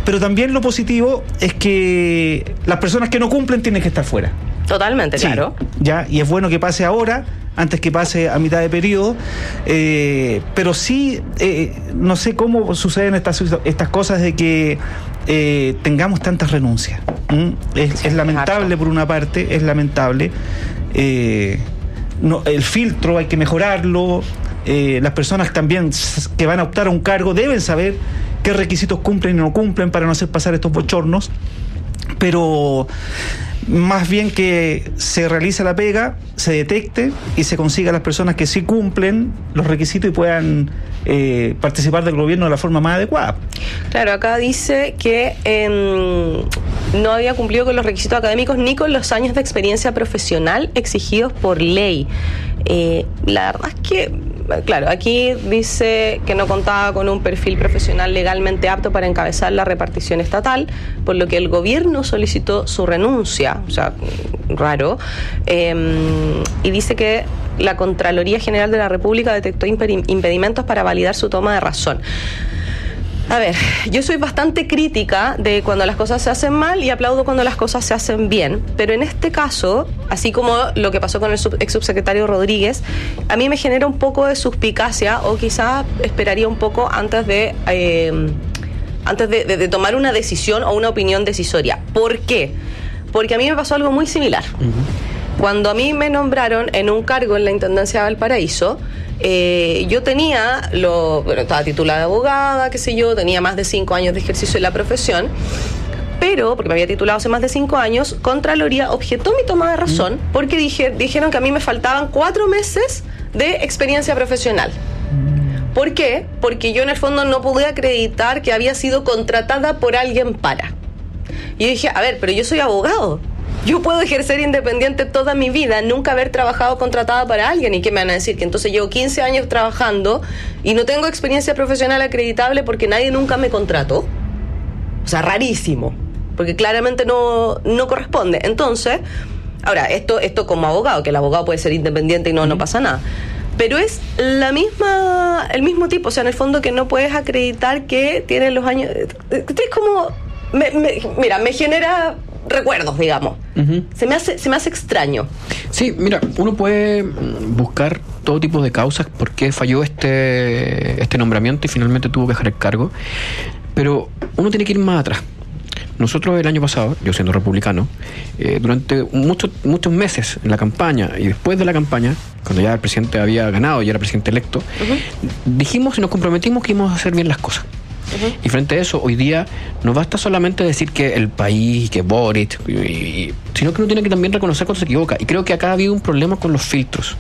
Pero también lo positivo es que las personas que no cumplen tienen que estar fuera. Totalmente, sí, claro. Ya, y es bueno que pase ahora, antes que pase a mitad de periodo, pero sí, no sé cómo suceden estas cosas de que tengamos tantas renuncias. Es lamentable por una parte, es lamentable. El filtro hay que mejorarlo. Las personas también que van a optar a un cargo deben saber qué requisitos cumplen y no cumplen para no hacer pasar estos bochornos, pero más bien que se realice la pega, se detecte y se consiga a las personas que sí cumplen los requisitos y puedan participar del gobierno de la forma más adecuada. Claro, acá dice que no había cumplido con los requisitos académicos ni con los años de experiencia profesional exigidos por ley. La verdad es que, claro, aquí dice que no contaba con un perfil profesional legalmente apto para encabezar la repartición estatal, por lo que el gobierno solicitó su renuncia, o sea, raro, y dice que la Contraloría General de la República detectó impedimentos para validar su toma de razón. A ver, yo soy bastante crítica de cuando las cosas se hacen mal y aplaudo cuando las cosas se hacen bien, pero en este caso, así como lo que pasó con el ex subsecretario Rodríguez, a mí me genera un poco de suspicacia, o quizás esperaría un poco antes de tomar una decisión o una opinión decisoria. ¿Por qué? Porque a mí me pasó algo muy similar. Cuando a mí me nombraron en un cargo en la Intendencia de Valparaíso, yo tenía, estaba titulada de abogada, qué sé yo, tenía más de 5 años de ejercicio en la profesión, pero, porque me había titulado hace más de 5 años, Contraloría objetó mi toma de razón porque dijeron que a mí me faltaban 4 meses de experiencia profesional. ¿Por qué? Porque yo en el fondo no pude acreditar que había sido contratada por alguien para. Y yo dije, a ver, pero yo soy abogado. Yo puedo ejercer independiente toda mi vida, nunca haber trabajado contratada para alguien. ¿Y qué me van a decir? Que entonces llevo 15 años trabajando y no tengo experiencia profesional acreditable porque nadie nunca me contrató. O sea, rarísimo, porque claramente no corresponde. Entonces, ahora, esto como abogado, que el abogado puede ser independiente y no pasa nada. Pero es el mismo tipo, o sea, en el fondo que no puedes acreditar que tienes los años. Es como, mira, me genera recuerdos, digamos. Se me hace extraño. Sí, mira, uno puede buscar todo tipo de causas por qué falló este nombramiento y finalmente tuvo que dejar el cargo, pero uno tiene que ir más atrás. Nosotros el año pasado, yo siendo republicano, durante muchos meses en la campaña y después de la campaña, cuando ya el presidente había ganado y era presidente electo, dijimos y nos comprometimos que íbamos a hacer bien las cosas. Y frente a eso, hoy día no basta solamente decir que el país, que Boric, sino que uno tiene que también reconocer cuando se equivoca. Y creo que acá ha habido un problema con los filtros.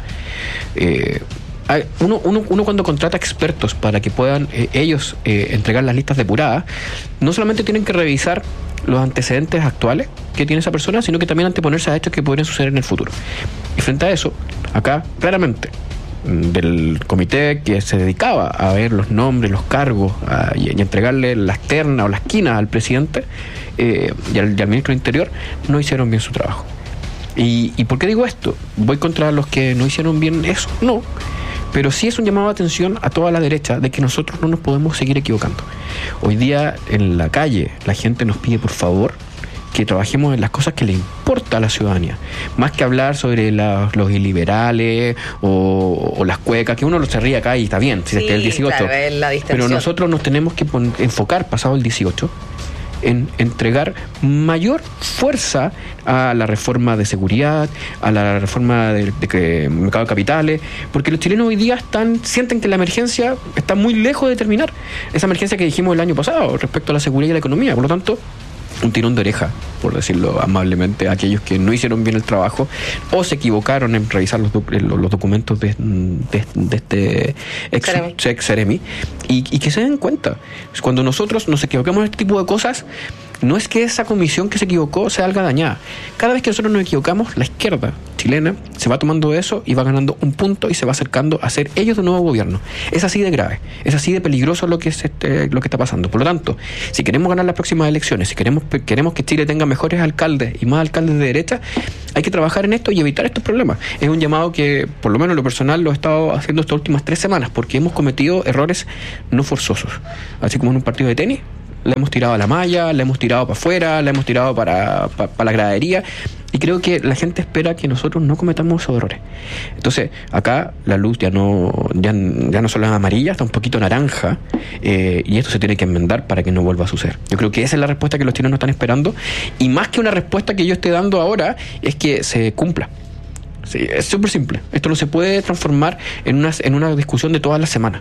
Uno cuando contrata expertos para que puedan ellos entregar las listas depuradas, no solamente tienen que revisar los antecedentes actuales que tiene esa persona, sino que también anteponerse a hechos que podrían suceder en el futuro. Y frente a eso, acá claramente del comité que se dedicaba a ver los nombres, los cargos y entregarle las ternas o las quinas al presidente y al ministro del Interior, no hicieron bien su trabajo. ¿Y por qué digo esto? ¿Voy contra los que no hicieron bien eso? No, pero sí es un llamado de atención a toda la derecha de que nosotros no nos podemos seguir equivocando. Hoy día en la calle la gente nos pide por favor que trabajemos en las cosas que le importa a la ciudadanía, más que hablar sobre los iliberales o las cuecas, que uno se ríe acá y está bien, si es el 18, claro, es la distensión. Pero nosotros nos tenemos que enfocar, pasado el 18, en entregar mayor fuerza a la reforma de seguridad, a la reforma del mercado de capitales, porque los chilenos hoy día sienten que la emergencia está muy lejos de terminar, esa emergencia que dijimos el año pasado respecto a la seguridad y la economía. Por lo tanto, un tirón de oreja, por decirlo amablemente, a aquellos que no hicieron bien el trabajo o se equivocaron en revisar los documentos de este ex Seremi y que se den cuenta. Cuando nosotros nos equivocamos en este tipo de cosas, no es que esa comisión que se equivocó sea algo dañada. Cada vez que nosotros nos equivocamos, la izquierda chilena se va tomando eso y va ganando un punto y se va acercando a ser ellos de nuevo gobierno. Es así de grave, es así de peligroso lo que está pasando. Por lo tanto, si queremos ganar las próximas elecciones, si queremos que Chile tenga mejores alcaldes y más alcaldes de derecha, hay que trabajar en esto y evitar estos problemas. Es un llamado que, por lo menos en lo personal, lo he estado haciendo estas últimas 3 semanas, porque hemos cometido errores no forzosos. Así como en un partido de tenis, la hemos tirado a la malla, la hemos tirado para afuera, la hemos tirado para la gradería. Y creo que la gente espera que nosotros no cometamos esos errores. Entonces, acá la luz ya no solo es amarilla, está un poquito naranja, y esto se tiene que enmendar para que no vuelva a suceder. Yo creo que esa es la respuesta que los chilenos están esperando, y más que una respuesta que yo esté dando ahora, es que se cumpla. Sí, es súper simple. Esto no se puede transformar en una discusión de todas las semanas.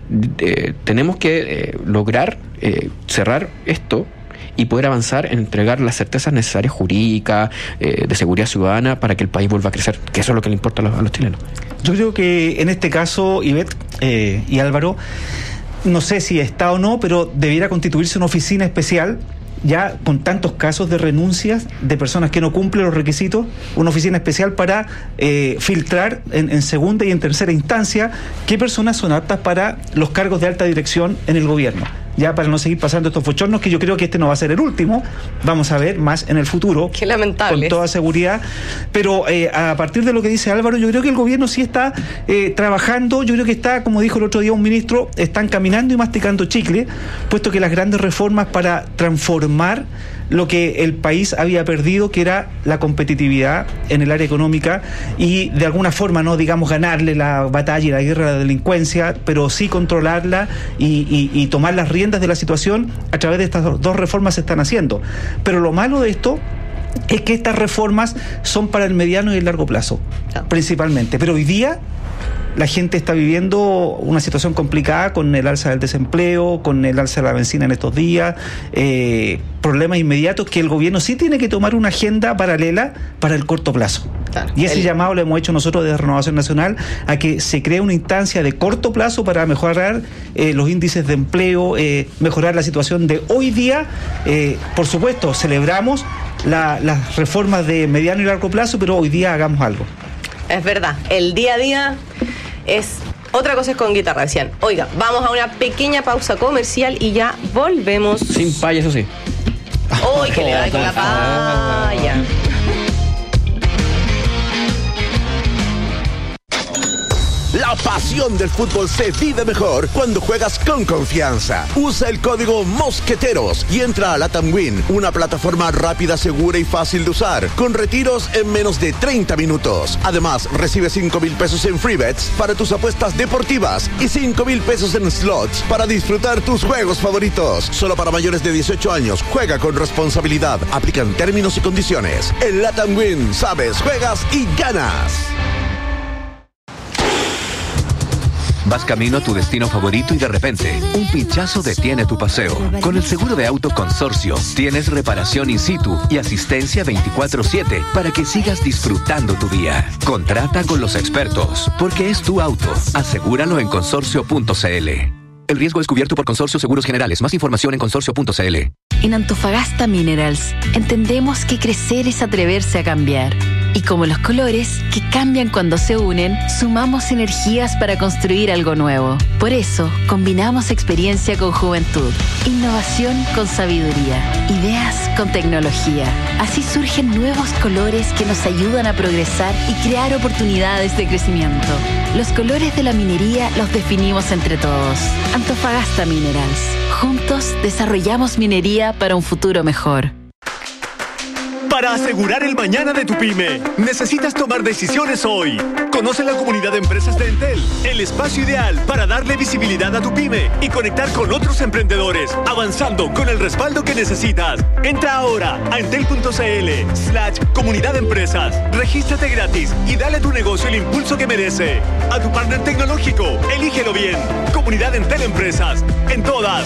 Tenemos que lograr cerrar esto y poder avanzar en entregar las certezas necesarias jurídicas, de seguridad ciudadana, para que el país vuelva a crecer, que eso es lo que le importa a los chilenos. Yo creo que en este caso, Ivette y Álvaro, no sé si está o no, pero debiera constituirse una oficina especial, ya con tantos casos de renuncias de personas que no cumplen los requisitos, una oficina especial para filtrar en segunda y en tercera instancia qué personas son aptas para los cargos de alta dirección en el gobierno. Ya para no seguir pasando estos bochornos, que yo creo que este no va a ser el último, vamos a ver más en el futuro. Qué lamentable. Con toda seguridad. Pero a partir de lo que dice Álvaro, yo creo que el gobierno sí está trabajando, yo creo que está, como dijo el otro día un ministro, están caminando y masticando chicle, puesto que las grandes reformas para transformar lo que el país había perdido, que era la competitividad en el área económica, y de alguna forma, no digamos ganarle la batalla y la guerra a la delincuencia, pero sí controlarla y tomar las riendas de la situación. A través de estas dos reformas se están haciendo. Pero lo malo de esto es que estas reformas son para el mediano y el largo plazo, principalmente. Pero hoy día la gente está viviendo una situación complicada con el alza del desempleo, con el alza de la benzina en estos días, problemas inmediatos que el gobierno sí tiene que tomar una agenda paralela para el corto plazo. Claro, y ese llamado lo hemos hecho nosotros desde Renovación Nacional, a que se cree una instancia de corto plazo para mejorar los índices de empleo, mejorar la situación de hoy día. Por supuesto, celebramos las reformas de mediano y largo plazo, pero hoy día hagamos algo. Es verdad, el día a día es otra cosa, es con guitarra, decían. Oiga, vamos a una pequeña pausa comercial y ya volvemos. Sin paya, eso sí. ¡Uy, que le va con la paya! La pasión del fútbol se vive mejor cuando juegas con confianza. Usa el código Mosqueteros y entra a Latam Win, una plataforma rápida, segura y fácil de usar, con retiros en menos de 30 minutos. Además, recibe 5,000 pesos en free bets para tus apuestas deportivas y 5,000 pesos en slots para disfrutar tus juegos favoritos. Solo para mayores de 18 años. Juega con responsabilidad. Aplican términos y condiciones. En Latam Win, sabes, juegas y ganas. Vas camino a tu destino favorito y de repente, un pinchazo detiene tu paseo. Con el seguro de auto Consorcio, tienes reparación in situ y asistencia 24/7 para que sigas disfrutando tu día. Contrata con los expertos, porque es tu auto. Asegúralo en consorcio.cl. El riesgo es cubierto por Consorcio Seguros Generales. Más información en consorcio.cl. En Antofagasta Minerals, entendemos que crecer es atreverse a cambiar. Y como los colores, que cambian cuando se unen, sumamos energías para construir algo nuevo. Por eso, combinamos experiencia con juventud, innovación con sabiduría, ideas con tecnología. Así surgen nuevos colores que nos ayudan a progresar y crear oportunidades de crecimiento. Los colores de la minería los definimos entre todos. Antofagasta Minerals. Juntos desarrollamos minería para un futuro mejor. Para asegurar el mañana de tu pyme, necesitas tomar decisiones hoy. Conoce la comunidad de empresas de Entel, el espacio ideal para darle visibilidad a tu pyme y conectar con otros emprendedores, avanzando con el respaldo que necesitas. Entra ahora a entel.cl/comunidad de empresas. Regístrate gratis y dale a tu negocio el impulso que merece. A tu partner tecnológico, elígelo bien. Comunidad Entel Empresas. En todas.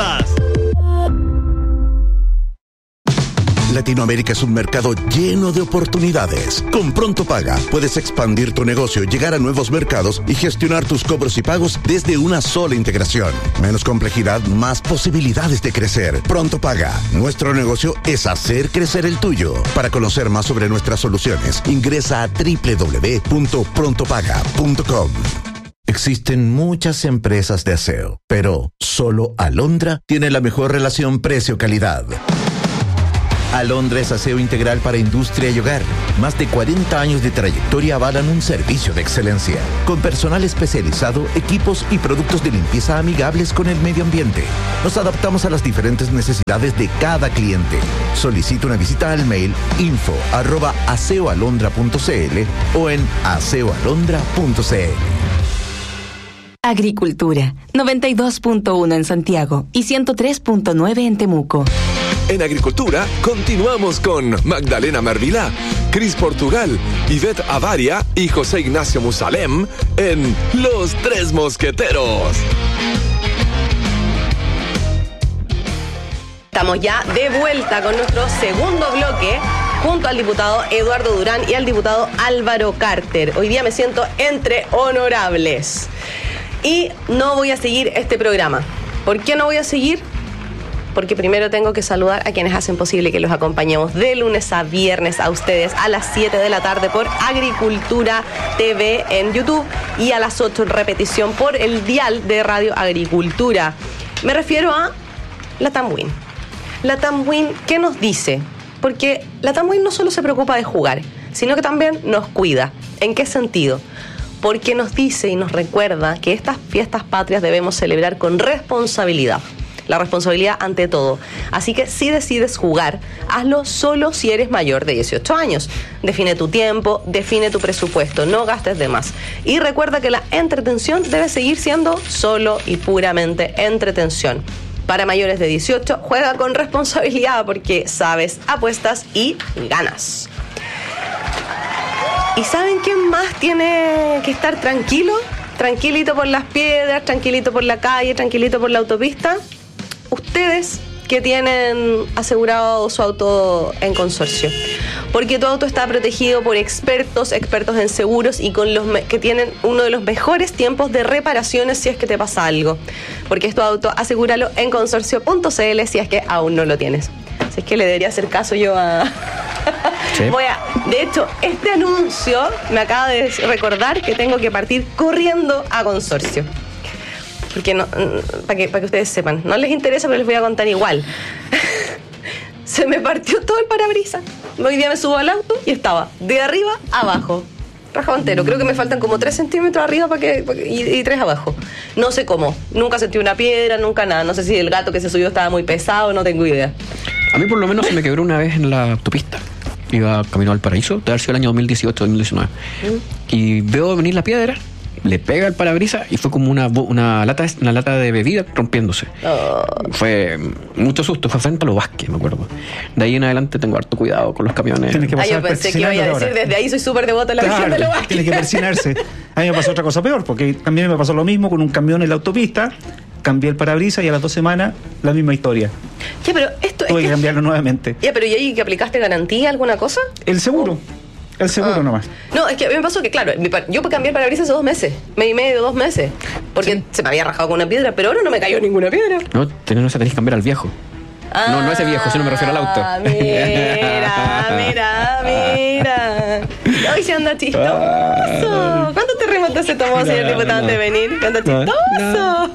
Latinoamérica es un mercado lleno de oportunidades. Con Pronto Paga puedes expandir tu negocio, llegar a nuevos mercados y gestionar tus cobros y pagos desde una sola integración. Menos complejidad, más posibilidades de crecer. Pronto Paga. Nuestro negocio es hacer crecer el tuyo. Para conocer más sobre nuestras soluciones, ingresa a www.prontopaga.com. Existen muchas empresas de aseo, pero solo Alondra tiene la mejor relación precio-calidad. Alondra es aseo integral para industria y hogar. Más de 40 años de trayectoria avalan un servicio de excelencia. Con personal especializado, equipos y productos de limpieza amigables con el medio ambiente. Nos adaptamos a las diferentes necesidades de cada cliente. Solicita una visita al mail info@aseoalondra.cl o en aseoalondra.cl. Agricultura, 92.1 en Santiago y 103.9 en Temuco. En Agricultura, continuamos con Magdalena Mervilá, Cris Portugal, Ivette Avaria y José Ignacio Musalem en Los Tres Mosqueteros. Estamos ya de vuelta con nuestro segundo bloque junto al diputado Eduardo Durán y al diputado Álvaro Carter. Hoy día me siento entre honorables y no voy a seguir este programa. ¿Por qué no voy a seguir? Porque primero tengo que saludar a quienes hacen posible que los acompañemos de lunes a viernes a ustedes a las 7 de la tarde por Agricultura TV en YouTube y a las 8 en repetición por el dial de Radio Agricultura. Me refiero a Latam Win. Latam Win, ¿qué nos dice? Porque Latam Win no solo se preocupa de jugar, sino que también nos cuida. ¿En qué sentido? Porque nos dice y nos recuerda que estas fiestas patrias debemos celebrar con responsabilidad. La responsabilidad ante todo. Así que si decides jugar, hazlo solo si eres mayor de 18 años. Define tu tiempo, define tu presupuesto, no gastes de más. Y recuerda que la entretención debe seguir siendo solo y puramente entretención. Para mayores de 18, juega con responsabilidad porque sabes, apuestas y ganas. ¿Y saben quién más tiene que estar tranquilo? Tranquilito por las piedras, tranquilito por la calle, tranquilito por la autopista. Ustedes que tienen asegurado su auto en consorcio. Porque tu auto está protegido por expertos en seguros y con los que tienen uno de los mejores tiempos de reparaciones si es que te pasa algo. Porque es tu auto, asegúralo en consorcio.cl si es que aún no lo tienes. Si es que le debería hacer caso yo a... Sí. De hecho, este anuncio me acaba de recordar que tengo que partir corriendo a consorcio. Porque no, para que ustedes sepan, no les interesa, pero les voy a contar igual. Se me partió todo el parabrisas. Hoy día me subo al auto y estaba de arriba a abajo. Rajado entero. Creo que me faltan como 3 centímetros arriba y 3 abajo. No sé cómo. Nunca sentí una piedra, nunca nada. No sé si el gato que se subió estaba muy pesado, no tengo idea. A mí por lo menos se me quebró una vez en la autopista. Iba camino al Paraíso, debe haber sido el año 2018-2019. Y veo venir la piedra, le pega el parabrisas y fue como una lata de bebida rompiéndose. Fue mucho susto, fue frente a los Vázquez, me acuerdo. De ahí en adelante tengo harto cuidado con los camiones. Tienes que pasar yo pensé que iba a decir, ahora. Desde ahí soy súper devoto de la Virgen de los Vázquez. Tiene que persinarse. A mí me pasó otra cosa peor, porque también me pasó lo mismo con un camión en la autopista. Cambié el parabrisas y a las 2 semanas la misma historia. Ya, pero esto tuve que cambiarlo nuevamente. Ya, pero ¿y ahí que aplicaste garantía, alguna cosa? El seguro. El seguro nomás. No, es que a mí me pasó que, claro, yo cambié el parabrisas hace 2 meses, mes y medio, 2 meses, porque se me había rajado con una piedra, pero ahora no me cayó ninguna piedra. No, tenés que cambiar al viejo. No ese viejo, sino me refiero al auto. Mira. Hoy se anda chistoso. ¿Cuánto terremotos se tomó, señor diputado, antes de venir? Anda chistoso. No.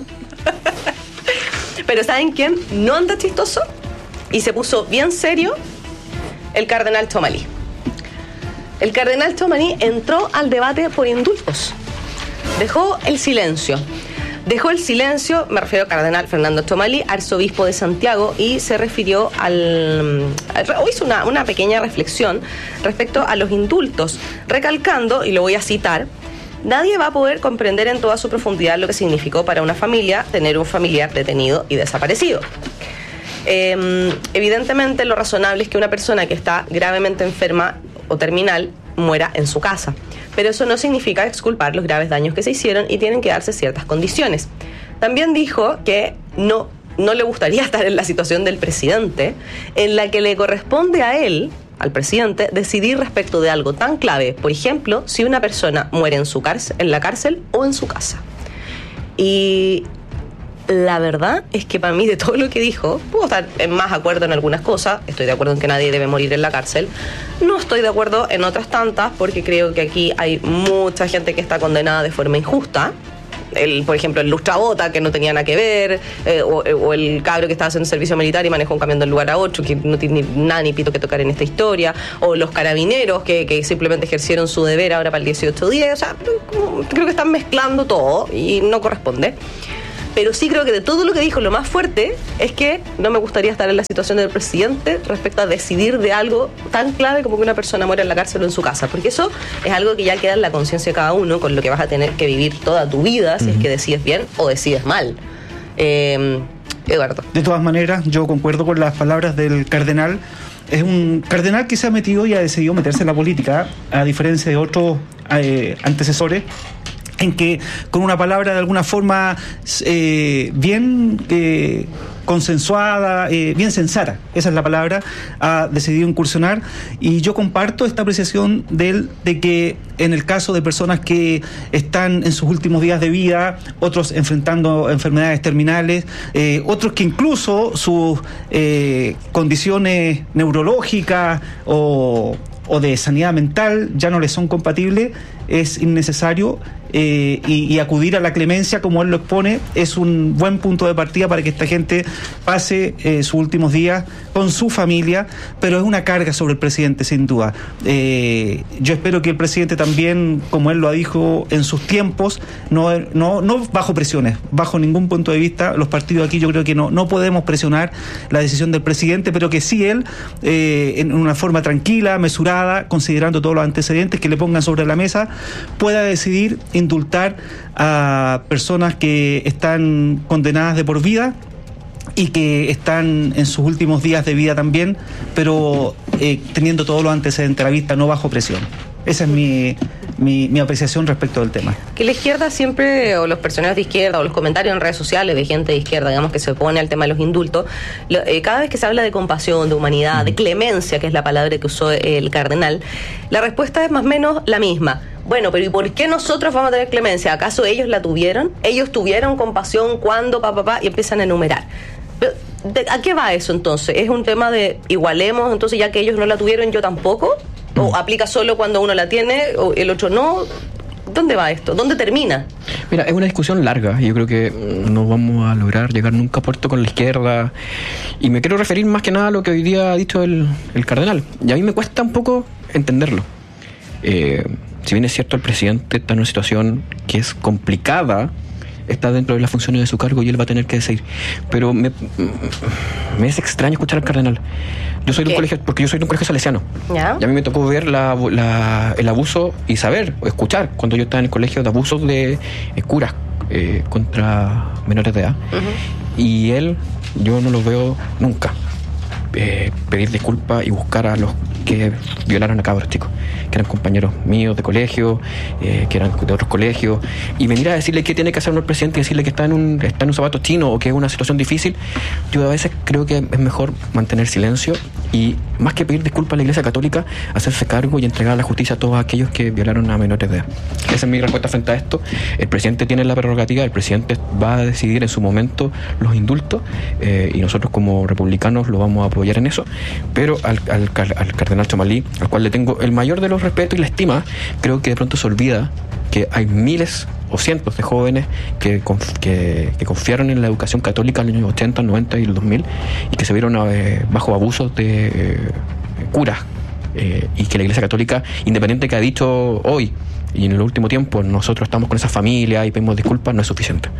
Pero ¿saben quién no anda chistoso? Y se puso bien serio, el cardenal Tomalí. El cardenal Tomalí entró al debate por indultos. Dejó el silencio, me refiero al cardenal Fernando Tomalí, arzobispo de Santiago, y se refirió hizo una pequeña reflexión respecto a los indultos, recalcando, y lo voy a citar: nadie va a poder comprender en toda su profundidad lo que significó para una familia tener un familiar detenido y desaparecido. Evidentemente lo razonable es que una persona que está gravemente enferma o terminal muera en su casa, pero eso no significa exculpar los graves daños que se hicieron y tienen que darse ciertas condiciones. También dijo que no le gustaría estar en la situación del presidente, en la que le corresponde a él, al presidente, decidir respecto de algo tan clave, por ejemplo, si una persona muere en la cárcel o en su casa. Y la verdad es que para mí, de todo lo que dijo, puedo estar en más acuerdo en algunas cosas. Estoy de acuerdo en que nadie debe morir en la cárcel. No estoy de acuerdo en otras tantas, porque creo que aquí hay mucha gente que está condenada de forma injusta. por ejemplo, el lustrabota, que no tenía nada que ver, o el cabro que estaba haciendo servicio militar y manejó un camión de un lugar a otro, que no tiene nada ni pito que tocar en esta historia, o los carabineros que simplemente ejercieron su deber ahora para el 18-10. O sea, creo que están mezclando todo y no corresponde. Pero sí creo que de todo lo que dijo, lo más fuerte es que no me gustaría estar en la situación del presidente respecto a decidir de algo tan clave como que una persona muera en la cárcel o en su casa, porque eso es algo que ya queda en la conciencia de cada uno, con lo que vas a tener que vivir toda tu vida si es que decides bien o decides mal. Eduardo. De todas maneras, yo concuerdo con las palabras del cardenal. Es un cardenal que se ha metido y ha decidido meterse en la política, a diferencia de otros antecesores, en que con una palabra de alguna forma bien consensuada, bien sensata, esa es la palabra, ha decidido incursionar, y yo comparto esta apreciación de él, de que en el caso de personas que están en sus últimos días de vida, otros enfrentando enfermedades terminales, otros que incluso sus condiciones neurológicas o de sanidad mental ya no les son compatibles, es innecesario y acudir a la clemencia, como él lo expone, es un buen punto de partida para que esta gente pase sus últimos días con su familia, pero es una carga sobre el presidente, sin duda. Yo espero que el presidente también, como él lo dijo en sus tiempos, no bajo presiones, bajo ningún punto de vista. Los partidos aquí yo creo que no podemos presionar la decisión del presidente, pero que sí él, en una forma tranquila, mesurada, considerando todos los antecedentes que le pongan sobre la mesa, pueda decidir indultar a personas que están condenadas de por vida y que están en sus últimos días de vida también, pero teniendo todos los antecedentes a la vista, no bajo presión. Esa es mi apreciación respecto del tema. Que la izquierda siempre, o los personajes de izquierda, o los comentarios en redes sociales de gente de izquierda, digamos, que se opone al tema de los indultos, cada vez que se habla de compasión, de humanidad, de clemencia, que es la palabra que usó el cardenal, la respuesta es más o menos la misma. Bueno, pero ¿y por qué nosotros vamos a tener clemencia? ¿Acaso ellos la tuvieron? ¿Ellos tuvieron compasión cuando, y empiezan a enumerar? Pero, ¿a qué va eso entonces? ¿Es un tema de igualemos, entonces ya que ellos no la tuvieron, yo tampoco? ¿O aplica solo cuando uno la tiene o el otro no? ¿Dónde va esto? ¿Dónde termina? Mira, es una discusión larga. Yo creo que no vamos a lograr llegar nunca a puerto con la izquierda. Y me quiero referir más que nada a lo que hoy día ha dicho el cardenal. Y a mí me cuesta un poco entenderlo. Si bien es cierto, el presidente está en una situación que es complicada, está dentro de las funciones de su cargo y él va a tener que decidir. Pero me es extraño escuchar al cardenal. Yo soy de un colegio, porque yo soy de un colegio salesiano. ¿Ya? Y a mí me tocó ver el abuso y saber, o escuchar, cuando yo estaba en el colegio, de abusos de curas contra menores de edad. Uh-huh. Y yo no lo veo nunca pedir disculpas y buscar a los que violaron a cabros chicos, que eran compañeros míos de colegio, que eran de otros colegios, y venir a decirle qué tiene que hacer el presidente y decirle que está en un zapato chino o que es una situación difícil. Yo a veces creo que es mejor mantener silencio y, más que pedir disculpas a la Iglesia Católica, hacerse cargo y entregar a la justicia a todos aquellos que violaron a menores de edad. Esa es mi respuesta frente a esto. El presidente tiene la prerrogativa, el presidente va a decidir en su momento los indultos, y nosotros como republicanos lo vamos a apoyar en eso, pero al cardenal Chamalí, al cual le tengo el mayor de los respetos y la estima, creo que de pronto se olvida que hay miles o cientos de jóvenes que confiaron en la educación católica en los años 80, 90 y el 2000 y que se vieron bajo abusos de curas, y que la Iglesia Católica, independiente que ha dicho hoy y en el último tiempo nosotros estamos con esa familia y pedimos disculpas, no es suficiente.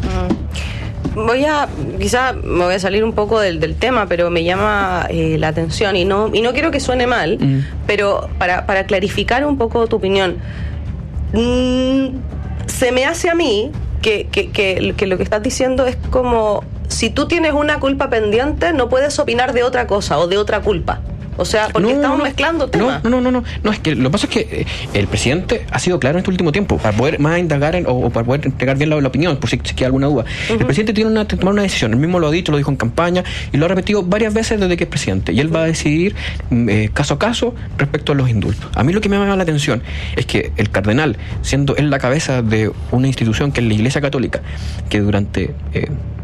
Quizá me voy a salir un poco del tema, pero me llama la atención y no quiero que suene mal, pero para clarificar un poco tu opinión, se me hace a mí que lo que estás diciendo es como, si tú tienes una culpa pendiente, no puedes opinar de otra cosa o de otra culpa. O sea, porque estamos mezclando temas. No, es que lo que pasa es que el presidente ha sido claro en este último tiempo, para poder más indagar o para poder entregar bien la opinión, por si queda alguna duda. Uh-huh. El presidente tiene que tomar una decisión, él mismo lo ha dicho, lo dijo en campaña y lo ha repetido varias veces desde que es presidente, y él va a decidir caso a caso respecto a los indultos. A mí lo que me llama la atención es que el cardenal, siendo él la cabeza de una institución que es la Iglesia Católica, que durante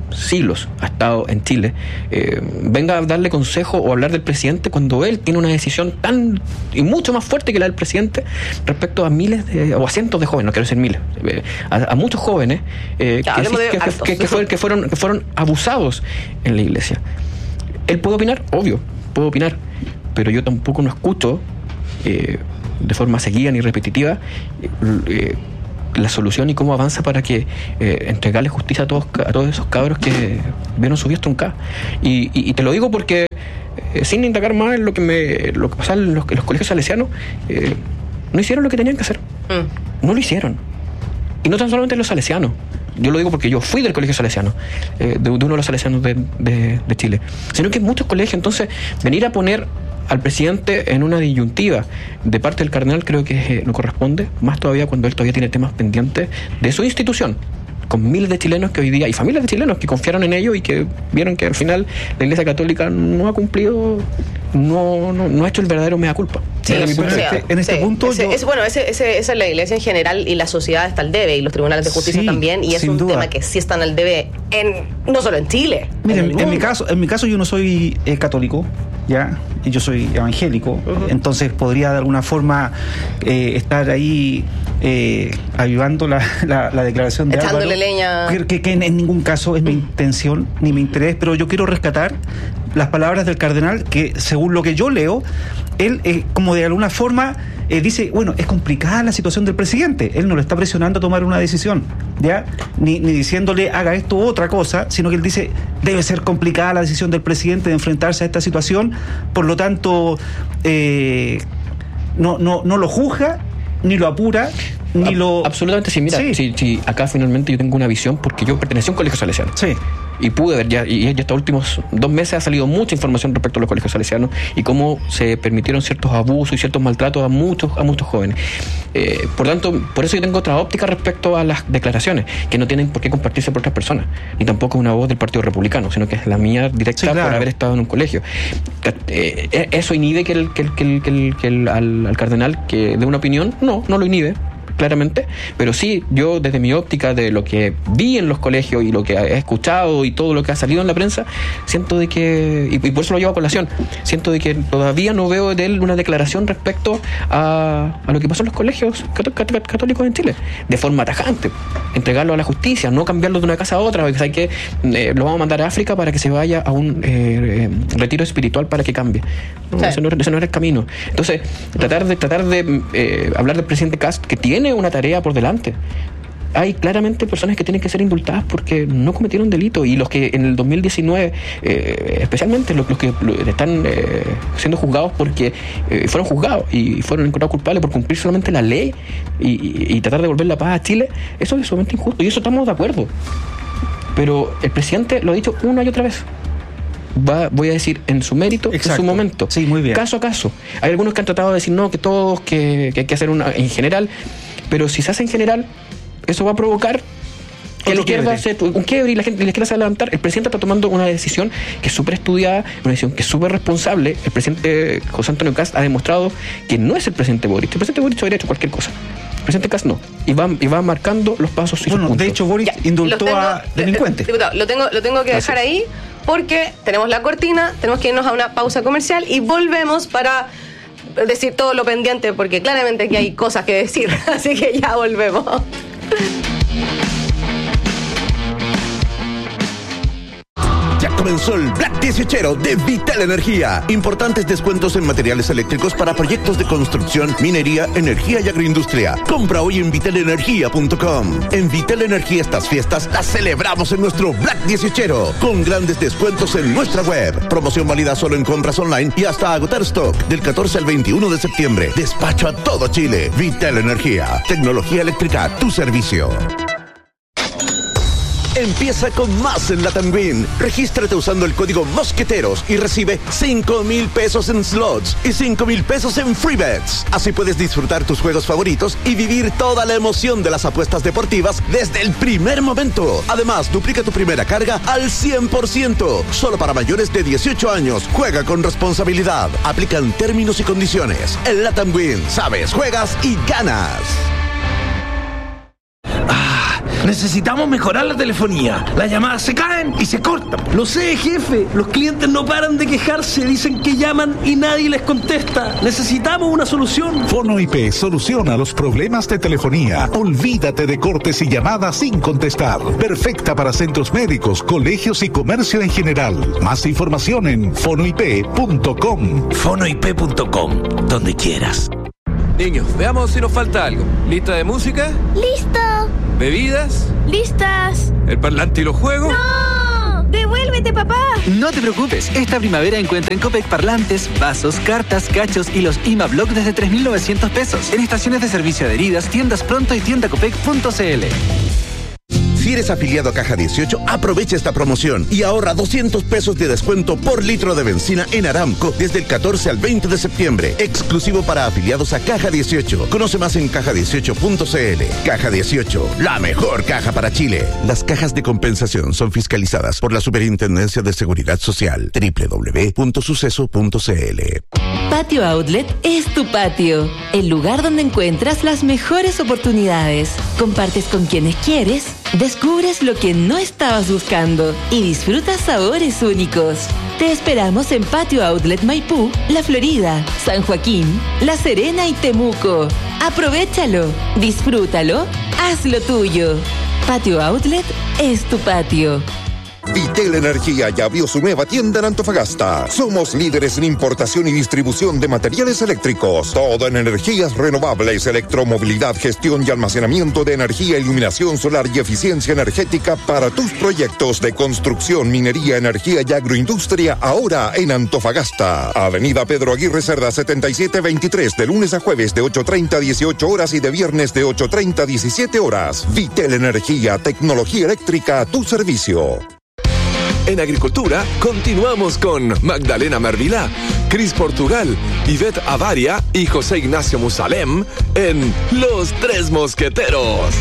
siglos ha estado en Chile, venga a darle consejo o hablar del presidente cuando él tiene una decisión tan y mucho más fuerte que la del presidente respecto a miles o a cientos de jóvenes, no quiero decir miles, a muchos jóvenes que fueron abusados en la iglesia. Él puede opinar, obvio, puede opinar, pero yo tampoco no escucho de forma seguida ni repetitiva la solución y cómo avanza para que entregarle justicia a todos esos cabros que vieron su vida truncada. Y te lo digo porque sin indagar más en lo que pasaba en los colegios salesianos, no hicieron lo que tenían que hacer. No lo hicieron. Y no tan solamente los salesianos. Yo lo digo porque yo fui del colegio salesiano, de uno de los salesianos de Chile, sino que en muchos colegios. Entonces, venir a poner al presidente en una disyuntiva de parte del cardenal creo que no corresponde, más todavía cuando él todavía tiene temas pendientes de su institución, con miles de chilenos que hoy día, y familias de chilenos que confiaron en ello y que vieron que al final la Iglesia Católica no ha cumplido, no ha hecho el verdadero mea culpa. Sí, en este punto esa es la Iglesia en general, y la sociedad está al debe, y los tribunales de justicia también, y es un tema que sí están al debe no solo en Chile. Miren, en mi caso yo no soy católico, ya, yo soy evangélico, entonces podría de alguna forma estar ahí avivando la declaración de echándole Álvaro, leña, que en ningún caso es mi intención ni mi interés, pero yo quiero rescatar las palabras del cardenal, que según lo que yo leo, él como de alguna forma dice, bueno, es complicada la situación del presidente, él no lo está presionando a tomar una decisión, ya, ni diciéndole haga esto u otra cosa, sino que él dice, debe ser complicada la decisión del presidente de enfrentarse a esta situación, por lo tanto no lo juzga, ni lo apura, ni lo... Absolutamente sí, mira, sí, acá finalmente yo tengo una visión porque yo pertenecí a un colegio salesiano. Sí. Y pude ver ya estos últimos 2 meses ha salido mucha información respecto a los colegios salesianos y cómo se permitieron ciertos abusos y ciertos maltratos a muchos jóvenes. Por tanto, por eso yo tengo otra óptica respecto a las declaraciones, que no tienen por qué compartirse por otras personas, ni tampoco una voz del Partido Republicano, sino que es la mía directa por haber estado en un colegio. ¿Eso inhibe al cardenal que dé una opinión? No lo inhibe, claramente, pero sí, yo desde mi óptica de lo que vi en los colegios y lo que he escuchado y todo lo que ha salido en la prensa, siento de que, y por eso lo llevo a colación, siento de que todavía no veo de él una declaración respecto a lo que pasó en los colegios católicos en Chile, de forma tajante, entregarlo a la justicia, no cambiarlo de una casa a otra, porque hay que lo vamos a mandar a África para que se vaya a un retiro espiritual para que cambie. No, ese no era el camino. Entonces, tratar de hablar del presidente Kast, que tiene una tarea por delante. Hay claramente personas que tienen que ser indultadas porque no cometieron delito, y los que en el 2019 especialmente los que están siendo juzgados porque fueron juzgados y fueron encontrados culpables por cumplir solamente la ley y tratar de devolver la paz a Chile, eso es sumamente injusto, y eso estamos de acuerdo, pero el presidente lo ha dicho una y otra vez. Voy a decir en su mérito, en su momento, sí, muy bien, caso a caso. Hay algunos que han tratado de decir no, que todos, que hay que hacer una en general, pero si se hace en general, eso va a provocar que la izquierda hace un quiebre y la izquierda se va a levantar. El presidente está tomando una decisión que es súper estudiada, una decisión que es súper responsable. El presidente José Antonio Kast ha demostrado que no es el presidente Boric. El presidente Boric habría hecho cualquier cosa. El presidente Kast no. Y va marcando los pasos y sus puntos. De hecho, Boric indultó a delincuentes. Diputado, lo tengo que dejar ahí porque tenemos la cortina, tenemos que irnos a una pausa comercial y volvemos para decir todo lo pendiente, porque claramente aquí hay cosas que decir. Así que ya volvemos. Ya comenzó el Black 18 de Vital Energía. Importantes descuentos en materiales eléctricos para proyectos de construcción, minería, energía y agroindustria. Compra hoy en vitalenergia.com. En Vital Energía estas fiestas las celebramos en nuestro Black 18 con grandes descuentos en nuestra web. Promoción válida solo en compras online y hasta agotar stock del 14 al 21 de septiembre. Despacho a todo Chile. Vital Energía. Tecnología eléctrica a tu servicio. Empieza con más en Latam Win. Regístrate usando el código Mosqueteros y recibe 5,000 pesos en slots y 5,000 pesos en free bets. Así puedes disfrutar tus juegos favoritos y vivir toda la emoción de las apuestas deportivas desde el primer momento. Además, duplica tu primera carga al 100%. Solo para mayores de 18 años. Juega con responsabilidad. Aplican términos y condiciones. En Latam Win, sabes, juegas y ganas. Necesitamos mejorar la telefonía. Las llamadas se caen y se cortan. Lo sé, jefe. Los clientes no paran de quejarse. Dicen que llaman y nadie les contesta. Necesitamos una solución. Fono IP soluciona los problemas de telefonía. Olvídate de cortes y llamadas sin contestar. Perfecta para centros médicos, colegios y comercio en general. Más información en fonoip.com. Fonoip.com, donde quieras. Niños, veamos si nos falta algo. ¿Lista de música? ¡Listo! ¿Bebidas? ¡Listas! ¿El parlante y los juegos? ¡No! ¡Devuélvete, papá! No te preocupes, esta primavera encuentra en Copec parlantes, vasos, cartas, cachos y los IMA-Block desde 3.900 pesos. En estaciones de servicio adheridas, tiendas Pronto y tiendacopec.cl. Si eres afiliado a Caja 18, aprovecha esta promoción y ahorra 200 pesos de descuento por litro de benzina en Aramco desde el 14 al 20 de septiembre. Exclusivo para afiliados a Caja 18. Conoce más en caja18.cl. Caja 18, la mejor caja para Chile. Las cajas de compensación son fiscalizadas por la Superintendencia de Seguridad Social. www.suceso.cl. Patio Outlet es tu patio, el lugar donde encuentras las mejores oportunidades. Compartes con quienes quieres, descubres lo que no estabas buscando y disfrutas sabores únicos. Te esperamos en Patio Outlet Maipú, La Florida, San Joaquín, La Serena y Temuco. Aprovechalo, disfrútalo, hazlo tuyo. Patio Outlet es tu patio. Vitel Energía ya abrió su nueva tienda en Antofagasta. Somos líderes en importación y distribución de materiales eléctricos. Todo en energías renovables, electromovilidad, gestión y almacenamiento de energía, iluminación solar y eficiencia energética para tus proyectos de construcción, minería, energía y agroindustria, ahora en Antofagasta. Avenida Pedro Aguirre Cerda 7723, de lunes a jueves de 8:30 a 18 horas y de viernes de 8:30 a 17 horas. Vitel Energía, tecnología eléctrica a tu servicio. En Agricultura, continuamos con Magdalena Mervilá, Cris Portugal, Ivette Avaria y José Ignacio Musalem en Los Tres Mosqueteros.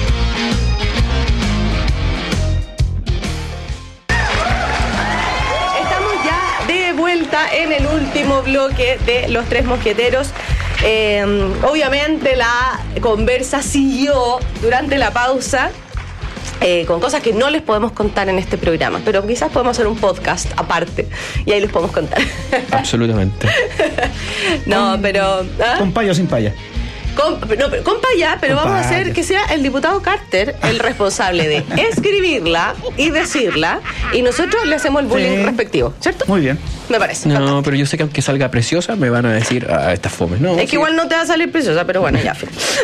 Estamos ya de vuelta en el último bloque de Los Tres Mosqueteros. Obviamente la conversa siguió durante la pausa. Con cosas que no les podemos contar en este programa, pero quizás podemos hacer un podcast aparte y ahí les podemos contar. Absolutamente. No, pero... ¿Con paya o sin paya? Con paya, pero vamos a hacer que sea el diputado Carter el responsable de escribirla y decirla, y nosotros le hacemos el bullying respectivo, ¿cierto? Muy bien. Me parece. No, fantástico. pero yo sé que aunque salga preciosa, me van a decir, esta fome. No, es que igual no te va a salir preciosa, pero bueno, ya.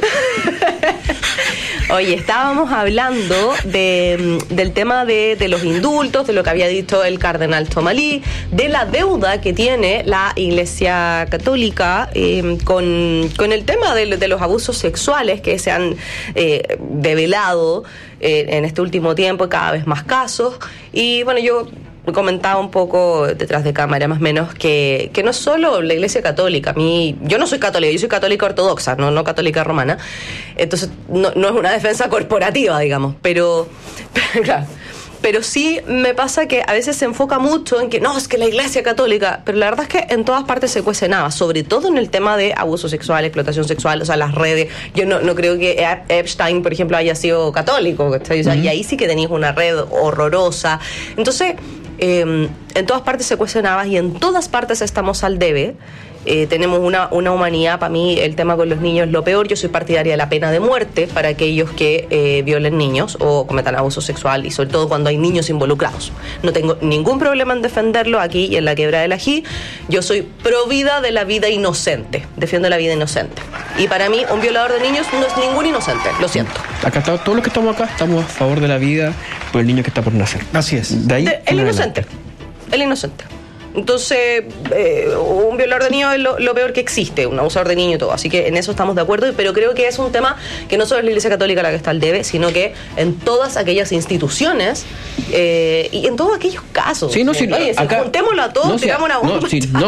Oye, estábamos hablando del tema de los indultos, de lo que había dicho el cardenal Tomalí, de la deuda que tiene la Iglesia Católica con el tema de los abusos sexuales que se han develado en este último tiempo, cada vez más casos. Y bueno, yo comentaba un poco detrás de cámara, más o menos, que no es solo la Iglesia Católica. Yo no soy católica, yo soy católica ortodoxa, no católica romana. Entonces, no es una defensa corporativa, digamos, pero claro. Pero sí me pasa que a veces se enfoca mucho en que no, es que la Iglesia Católica, pero la verdad es que en todas partes se cuece nada, sobre todo en el tema de abuso sexual, explotación sexual, o sea, las redes. Yo no creo que Epstein, por ejemplo, haya sido católico, ¿cachai? O sea, y ahí sí que tenéis una red horrorosa. Entonces, en todas partes se cuecen habas y en todas partes estamos al debe. Tenemos una humanidad, para mí el tema con los niños es lo peor. Yo soy partidaria de la pena de muerte para aquellos que violen niños o cometan abuso sexual, y sobre todo cuando hay niños involucrados. No tengo ningún problema en defenderlo aquí y en la Quebrada del Ají. Yo soy pro vida de la vida inocente, defiendo la vida inocente, y para mí un violador de niños no es ningún inocente, lo siento. Acá todos los que estamos acá estamos a favor de la vida por el niño que está por nacer. Así es. De ahí el inocente. Entonces, un violador de niños es lo peor que existe, un abusador de niños y todo. Así que en eso estamos de acuerdo, pero creo que es un tema que no solo es la Iglesia Católica la que está al debe, sino que en todas aquellas instituciones y en todos aquellos casos. Sí, no, sí, oye, acá, juntémoslo a todos, tiramos una bomba.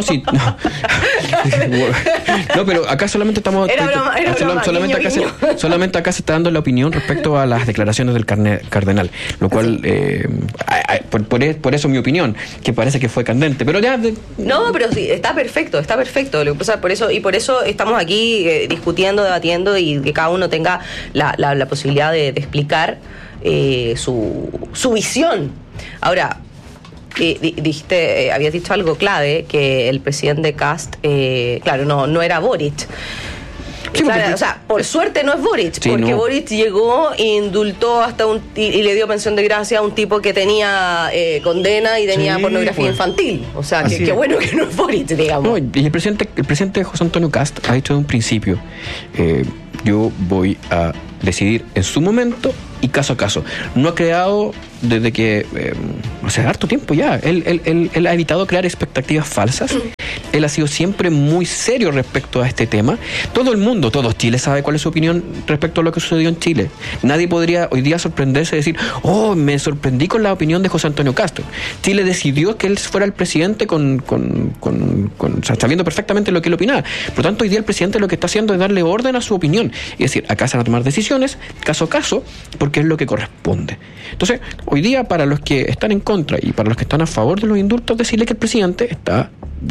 No, pero acá solamente estamos... Solamente acá se está dando la opinión respecto a las declaraciones del cardenal, lo cual, por eso mi opinión, que parece que fue candente, pero ya... No, pero sí, está perfecto. Lo que pasa, por eso estamos aquí discutiendo, debatiendo, y que cada uno tenga la posibilidad de explicar su visión. Ahora, habías dicho algo clave, que el presidente Kast, claro, no era Boric. Sí, claro, o sea, por suerte no es Boric, sí, porque no. Boric llegó e indultó y le dio pensión de gracia a un tipo que tenía condena y tenía pornografía infantil. O sea, qué bueno que no es Boric, digamos. No, y el presidente José Antonio Kast ha dicho de un principio, yo voy a decidir en su momento y caso a caso. No ha creado desde que hace harto tiempo ya. Él ha evitado crear expectativas falsas. Él ha sido siempre muy serio respecto a este tema. Todo el mundo, todo Chile sabe cuál es su opinión respecto a lo que sucedió en Chile. Nadie podría hoy día sorprenderse y decir, me sorprendí con la opinión de José Antonio Kast. Chile decidió que él fuera el presidente sabiendo perfectamente lo que él opinaba. Por lo tanto, hoy día el presidente lo que está haciendo es darle orden a su opinión. Es decir, acá se van a tomar decisiones caso a caso, porque es lo que corresponde. Entonces, hoy día, para los que están en contra y para los que están a favor de los indultos, decirle que el presidente está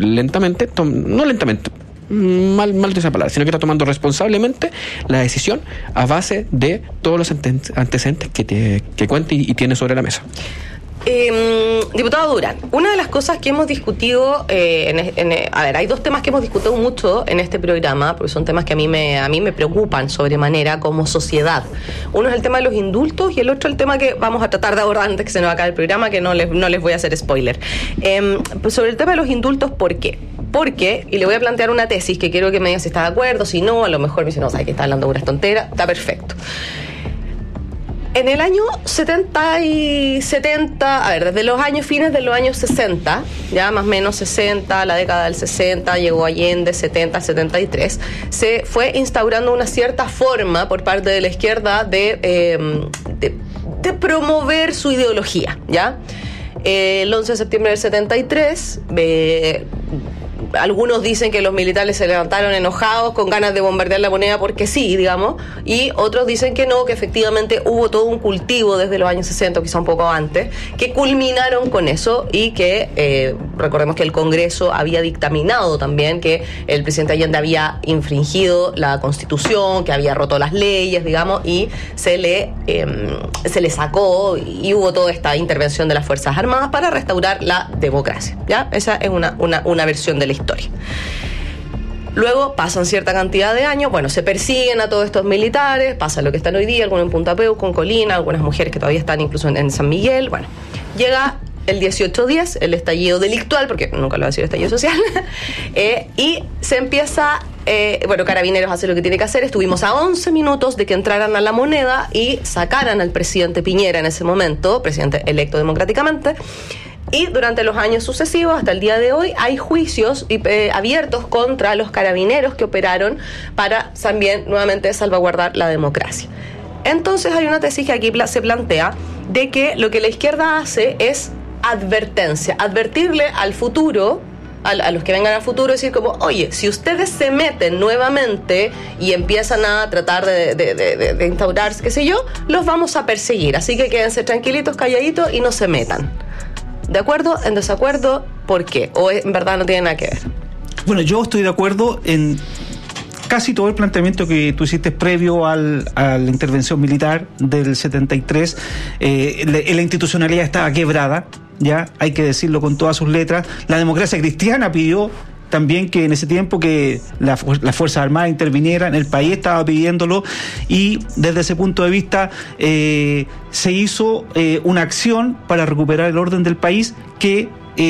mal de esa palabra, sino que está tomando responsablemente la decisión a base de todos los antecedentes que cuenta y tiene sobre la mesa. Diputado Durán, una de las cosas que hemos discutido, hay dos temas que hemos discutido mucho en este programa, porque son temas que a mí me preocupan sobremanera como sociedad. Uno es el tema de los indultos y el otro el tema que vamos a tratar de abordar antes que se nos acabe el programa, que no les voy a hacer spoiler. Pues sobre el tema de los indultos, ¿por qué? Porque, y le voy a plantear una tesis que quiero que me diga si está de acuerdo, si no, a lo mejor me dice, no, sabes que está hablando puras tonteras, está perfecto. En el año 70, desde los fines de los años 60, ya más o menos 60, la década del 60, llegó Allende, 70, 73, se fue instaurando una cierta forma por parte de la izquierda de promover su ideología, ¿ya? El 11 de septiembre del 73, algunos dicen que los militares se levantaron enojados con ganas de bombardear la moneda porque sí, digamos, y otros dicen que no, que efectivamente hubo todo un cultivo desde los años 60, quizá un poco antes, que culminaron con eso y que recordemos que el Congreso había dictaminado también que el presidente Allende había infringido la Constitución, que había roto las leyes, digamos, y se le sacó y hubo toda esta intervención de las Fuerzas Armadas para restaurar la democracia, ¿ya? Esa es una versión de la historia. Luego pasan cierta cantidad de años, se persiguen a todos estos militares, pasa lo que están hoy día, algunos en Punta Peuco, en Colina, algunas mujeres que todavía están incluso en San Miguel. Llega el 18-10, el estallido delictual, porque nunca lo va a decir estallido social, y se empieza, Carabineros hace lo que tiene que hacer. Estuvimos a 11 minutos de que entraran a la moneda y sacaran al presidente Piñera en ese momento, presidente electo democráticamente. Y durante los años sucesivos, hasta el día de hoy, hay juicios abiertos contra los carabineros que operaron para también nuevamente salvaguardar la democracia. Entonces hay una tesis que aquí se plantea de que lo que la izquierda hace es advertirle al futuro, a los que vengan al futuro, decir como, oye, si ustedes se meten nuevamente y empiezan a tratar de instaurarse, qué sé yo, los vamos a perseguir. Así que quédense tranquilitos, calladitos y no se metan. ¿De acuerdo? ¿En desacuerdo? ¿Por qué? ¿O en verdad no tiene nada que ver? Bueno, yo estoy de acuerdo en casi todo el planteamiento que tú hiciste previo a la intervención militar del 73. La institucionalidad estaba quebrada, ya hay que decirlo con todas sus letras. La democracia cristiana pidió también que en ese tiempo que las Fuerzas Armadas intervinieran, el país estaba pidiéndolo, y desde ese punto de vista se hizo una acción para recuperar el orden del país que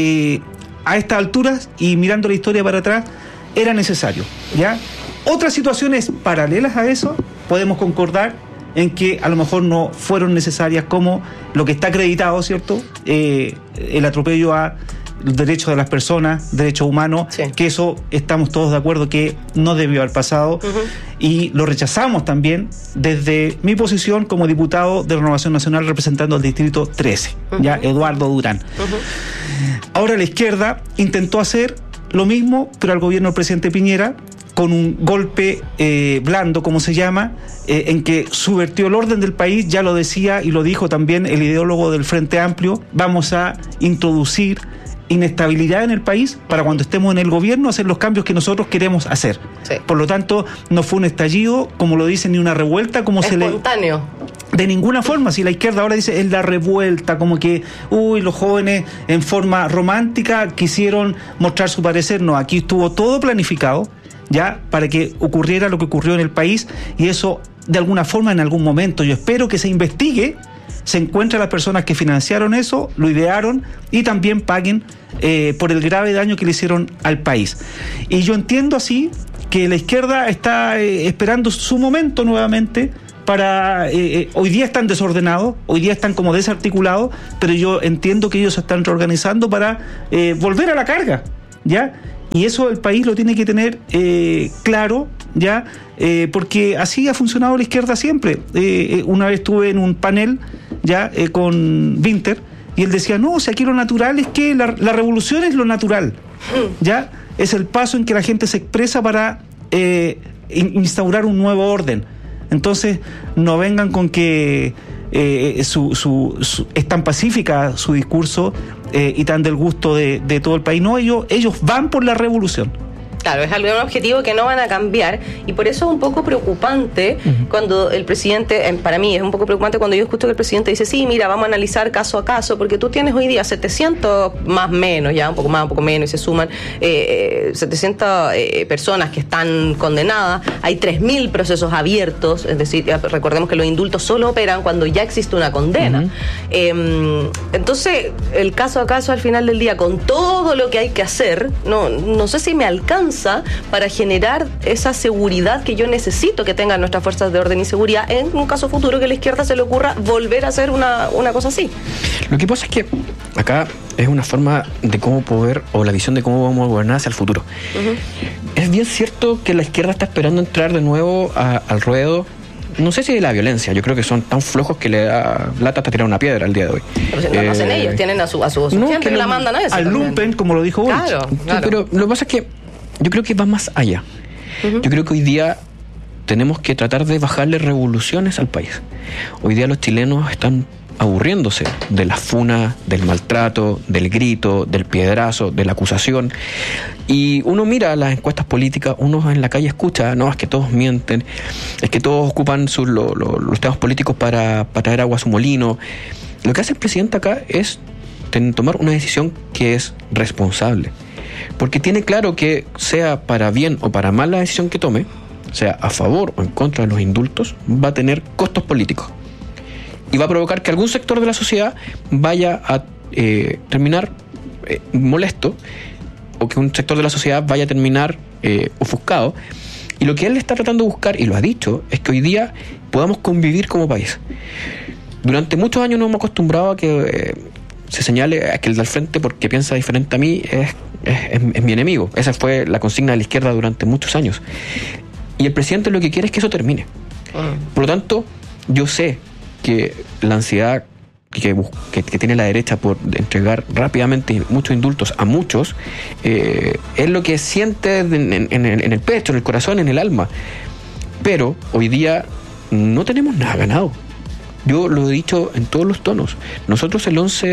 a estas alturas y mirando la historia para atrás era necesario, ¿ya? Otras situaciones paralelas a eso podemos concordar en que a lo mejor no fueron necesarias, como lo que está acreditado, ¿cierto? El atropello a los derechos de las personas, derechos humanos, sí, que eso estamos todos de acuerdo que no debió haber pasado, y lo rechazamos también desde mi posición como diputado de Renovación Nacional representando al distrito 13, ya Eduardo Durán. Ahora la izquierda intentó hacer lo mismo, pero al gobierno del presidente Piñera, con un golpe blando, como se llama, en que subvertió el orden del país. Ya lo decía y lo dijo también el ideólogo del Frente Amplio: vamos a introducir inestabilidad en el país para cuando estemos en el gobierno hacer los cambios que nosotros queremos hacer. Sí. Por lo tanto, no fue un estallido, como lo dicen, ni una revuelta, como espontáneo. De ninguna forma, si la izquierda ahora dice es la revuelta, como que los jóvenes en forma romántica quisieron mostrar su parecer. No, aquí estuvo todo planificado ya para que ocurriera lo que ocurrió en el país, y eso de alguna forma en algún momento yo espero que se investigue, se encuentren las personas que financiaron eso, lo idearon y también paguen por el grave daño que le hicieron al país. Y yo entiendo así que la izquierda está esperando su momento nuevamente para... hoy día están desordenados, hoy día están como desarticulados, pero yo entiendo que ellos se están reorganizando para volver a la carga, ¿ya? Y eso el país lo tiene que tener claro, ¿ya? Porque así ha funcionado la izquierda siempre. Una vez estuve en un panel ya con Winter y él decía, no, o sea, aquí lo natural es que la revolución es lo natural, ¿ya? Es el paso en que la gente se expresa para instaurar un nuevo orden. Entonces, no vengan con que es tan pacífica su discurso y tan del gusto de todo el país. No, ellos van por la revolución. Claro, es algo, un objetivo que no van a cambiar, y por eso es un poco preocupante cuando el presidente, para mí es un poco preocupante cuando yo escucho que el presidente dice, sí, mira, vamos a analizar caso a caso, porque tú tienes hoy día 700 más menos, ya un poco más, un poco menos, y se suman 700 personas que están condenadas, hay 3.000 procesos abiertos, es decir, recordemos que los indultos solo operan cuando ya existe una condena. Entonces, el caso a caso al final del día, con todo lo que hay que hacer, no sé si me alcanza para generar esa seguridad que yo necesito que tengan nuestras fuerzas de orden y seguridad en un caso futuro que a la izquierda se le ocurra volver a hacer una cosa así. Lo que pasa es que acá es una forma de cómo poder, o la visión de cómo vamos a gobernar hacia el futuro. Es bien cierto que la izquierda está esperando entrar de nuevo al ruedo, no sé si de la violencia, yo creo que son tan flojos que le da lata hasta tirar una piedra al día de hoy. Pero si no lo hacen ellos, tienen a su gente, no la mandan a eso. Al lumpen, como lo dijo Boric. Claro. Pero lo que pasa es que yo creo que va más allá. Yo creo que hoy día tenemos que tratar de bajarle revoluciones al país. Hoy día los chilenos están aburriéndose de la funa, del maltrato, del grito, del piedrazo, de la acusación. Y uno mira las encuestas políticas, uno en la calle escucha, no, es que todos mienten, es que todos ocupan los temas políticos para traer agua a su molino. Lo que hace el presidente acá es tomar una decisión que es responsable. Porque tiene claro que sea para bien o para mal la decisión que tome, sea a favor o en contra de los indultos, va a tener costos políticos. Y va a provocar que algún sector de la sociedad vaya a terminar molesto, o que un sector de la sociedad vaya a terminar ofuscado. Y lo que él está tratando de buscar, y lo ha dicho, es que hoy día podamos convivir como país. Durante muchos años nos hemos acostumbrado a que se señale a que el del frente, porque piensa diferente a mí, es mi enemigo. Esa fue la consigna de la izquierda durante muchos años. Y el presidente lo que quiere es que eso termine. Por lo tanto, yo sé que la ansiedad que tiene la derecha por entregar rápidamente muchos indultos a muchos es lo que siente en el pecho, en el corazón, en el alma. Pero hoy día no tenemos nada ganado. Yo lo he dicho en todos los tonos. Nosotros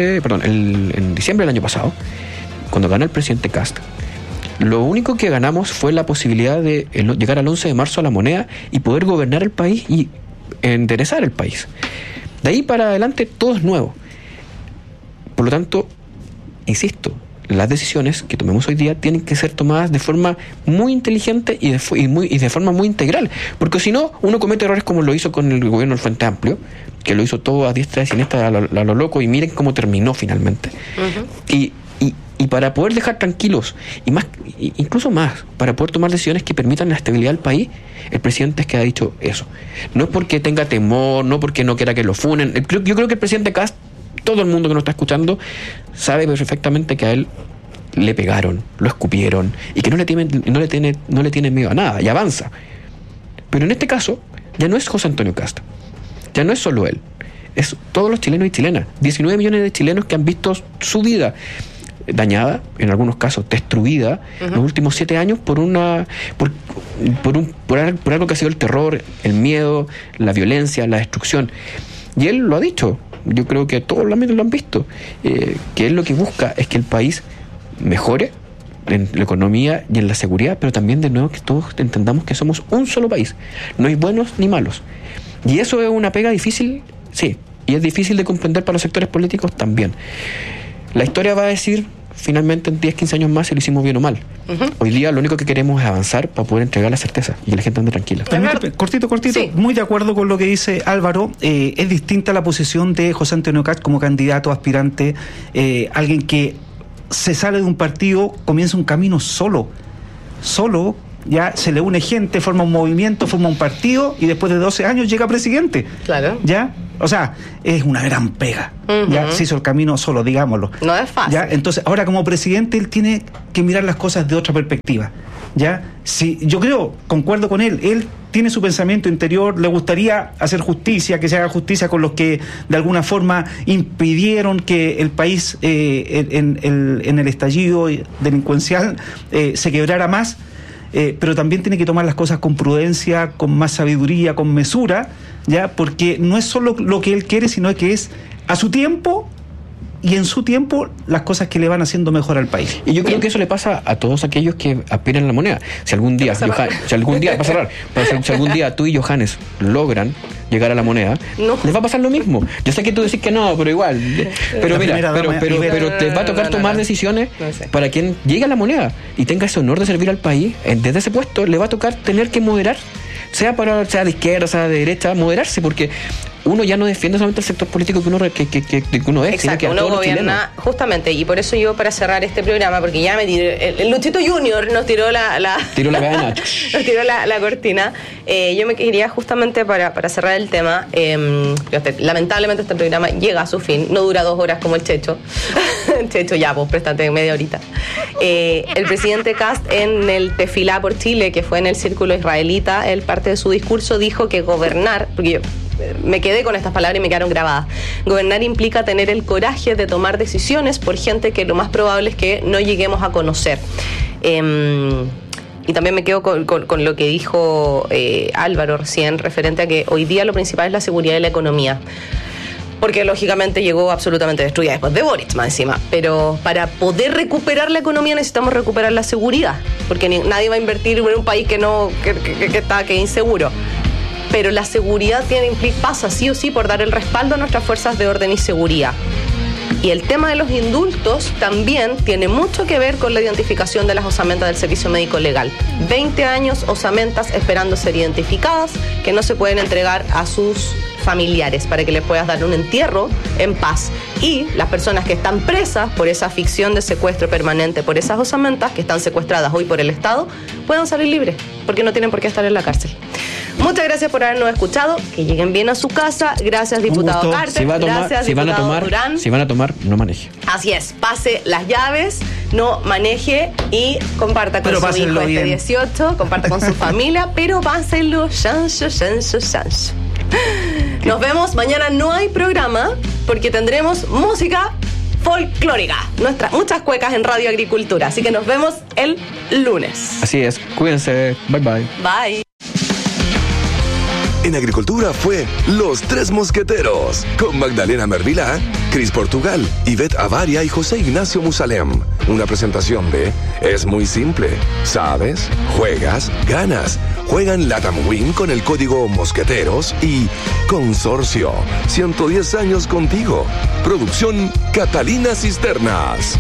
en diciembre del año pasado, cuando ganó el presidente Kast, lo único que ganamos fue la posibilidad de llegar al 11 de marzo a la moneda y poder gobernar el país y enderezar el país. De ahí para adelante todo es nuevo. Por lo tanto, insisto, las decisiones que tomemos hoy día tienen que ser tomadas de forma muy inteligente y de forma muy integral, porque si no, uno comete errores como lo hizo con el gobierno del Frente Amplio, que lo hizo todo a diestra y siniestra a lo loco, y miren cómo terminó finalmente. Y para poder dejar tranquilos, incluso más, para poder tomar decisiones que permitan la estabilidad del país, el presidente es que ha dicho eso. No es porque tenga temor, no porque no quiera que lo funen. Yo creo que el presidente Kast, todo el mundo que nos está escuchando, sabe perfectamente que a él le pegaron, lo escupieron, y que no le tiene miedo a nada, y avanza. Pero en este caso, ya no es José Antonio Kast, ya no es solo él, es todos los chilenos y chilenas, 19 millones de chilenos que han visto su vida dañada, en algunos casos destruida, los últimos 7 años por algo que ha sido el terror, el miedo, la violencia, la destrucción. Y él lo ha dicho, yo creo que todos los ámbitos lo han visto, que él lo que busca es que el país mejore en la economía y en la seguridad, pero también de nuevo que todos entendamos que somos un solo país, no hay buenos ni malos. Y eso es una pega difícil Sí, y es difícil de comprender para los sectores políticos también. La historia va a decir finalmente en 10, 15 años más si lo hicimos bien o mal. Hoy día lo único que queremos es avanzar para poder entregar la certeza y que la gente ande tranquila. Cortito, sí. Muy de acuerdo con lo que dice Álvaro. Es distinta la posición de José Antonio Kast como candidato, aspirante, alguien que se sale de un partido, comienza un camino solo, ya se le une gente, forma un movimiento, forma un partido y después de 12 años llega presidente. Claro. ¿Ya? O sea, es una gran pega. Ya se hizo el camino solo, digámoslo. No es fácil. ¿Ya? Entonces, ahora como presidente él tiene que mirar las cosas de otra perspectiva. ¿Ya? Sí, yo concuerdo con él tiene su pensamiento interior, le gustaría hacer justicia, que se haga justicia con los que de alguna forma impidieron que el país en el estallido delincuencial se quebrara más. Pero también tiene que tomar las cosas con prudencia, con más sabiduría, con mesura, ya, porque no es solo lo que él quiere, sino que es a su tiempo y en su tiempo las cosas que le van haciendo mejor al país. Y yo creo que eso le pasa a todos aquellos que aspiran a la moneda. Si algún día tú y Johannes logran llegar a la moneda, les va a pasar lo mismo. Yo sé que tú decís que no, pero igual. Pero mira, pero te va a tocar tomar decisiones para quien llegue a la moneda y tenga ese honor de servir al país. Desde ese puesto le va a tocar tener que moderar, sea de izquierda, sea de derecha, moderarse, porque uno ya no defiende solamente el sector político que uno es, exacto, sino que a uno todos gobierna, justamente, y por eso yo, para cerrar este programa, porque ya me tiró, el Luchito Junior nos tiró tiró la cadena. nos tiró la cortina. Yo me quería justamente para cerrar el tema, lamentablemente este programa llega a su fin, no dura 2 horas como el Checho. Checho, ya, pues préstate media horita. El presidente Kast en el Tefilá por Chile, que fue en el círculo israelita, él parte de su discurso dijo que gobernar, porque yo me quedé con estas palabras y me quedaron grabadas. Gobernar implica tener el coraje de tomar decisiones por gente que lo más probable es que no lleguemos a conocer. Y también me quedo con lo que dijo Álvaro recién, referente a que hoy día lo principal es la seguridad y la economía. Porque lógicamente llegó absolutamente destruida después de Boric, más encima. Pero para poder recuperar la economía necesitamos recuperar la seguridad. Porque nadie va a invertir en un país que es inseguro. Pero la seguridad pasa sí o sí por dar el respaldo a nuestras fuerzas de orden y seguridad. Y el tema de los indultos también tiene mucho que ver con la identificación de las osamentas del Servicio Médico Legal. 20 años osamentas esperando ser identificadas, que no se pueden entregar a sus familiares para que les puedas dar un entierro en paz. Y las personas que están presas por esa ficción de secuestro permanente, por esas osamentas que están secuestradas hoy por el Estado, puedan salir libres, porque no tienen por qué estar en la cárcel. Muchas gracias por habernos escuchado, que lleguen bien a su casa. Gracias, diputado Carter. Gracias, diputado Durán. Si van a tomar, no maneje. Así es, pase las llaves, no maneje y comparta con su hijo bien. 18, comparta con su familia, pero pásenlo, chancho. Nos vemos, mañana no hay programa porque tendremos música folclórica, muchas cuecas en Radio Agricultura, así que nos vemos el lunes. Así es, cuídense, bye. Bye. En Agricultura fue Los Tres Mosqueteros, con Magdalena Mervilá, Cris Portugal, Ivette Avaria y José Ignacio Musalem. Una presentación de Es muy simple. ¿Sabes? Juegas, ganas. Juegan Latam Win con el código Mosqueteros y Consorcio. 110 años contigo. Producción Catalina Cisternas.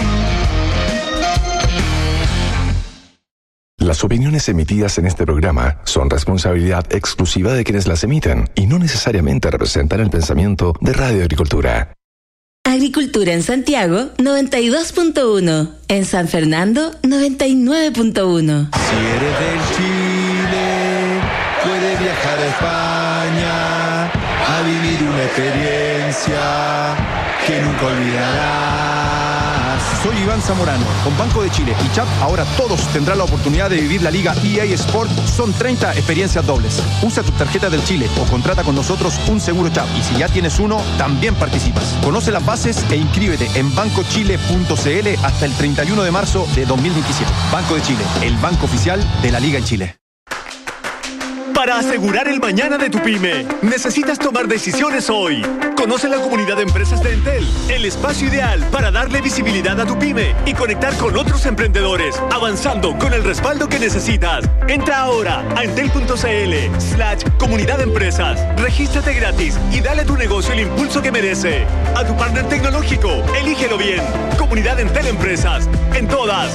Las opiniones emitidas en este programa son responsabilidad exclusiva de quienes las emiten y no necesariamente representan el pensamiento de Radio Agricultura. Agricultura en Santiago, 92.1. En San Fernando, 99.1. Si eres del Chile, puedes viajar a España a vivir una experiencia que nunca olvidarás. Soy Iván Zamorano. Con Banco de Chile y CHAP, ahora todos tendrán la oportunidad de vivir la Liga EA Sport. Son 30 experiencias dobles. Usa tu tarjeta del Chile o contrata con nosotros un seguro CHAP. Y si ya tienes uno, también participas. Conoce las bases e inscríbete en bancochile.cl hasta el 31 de marzo de 2027. Banco de Chile, el banco oficial de la Liga en Chile. Para asegurar el mañana de tu pyme, necesitas tomar decisiones hoy. Conoce la comunidad de empresas de Entel, el espacio ideal para darle visibilidad a tu pyme y conectar con otros emprendedores, avanzando con el respaldo que necesitas. Entra ahora a entel.cl/comunidad de empresas. Regístrate gratis y dale a tu negocio el impulso que merece. A tu partner tecnológico, elígelo bien. Comunidad Entel Empresas. En todas.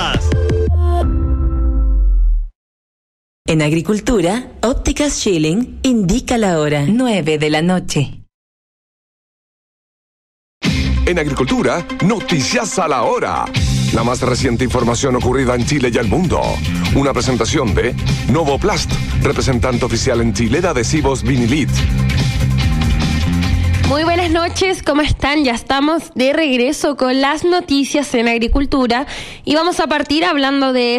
En Agricultura, Ópticas Schilling indica la hora 9 de la noche. En Agricultura, noticias a la hora. La más reciente información ocurrida en Chile y el mundo. Una presentación de Novoplast, representante oficial en Chile de adhesivos Vinilit. Muy buenas noches, ¿cómo están? Ya estamos de regreso con las noticias en Agricultura y vamos a partir hablando de